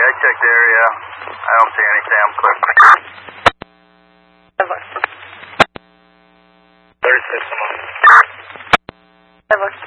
I checked the area. I don't see anything. I'm clear. Over. Third system on. Over.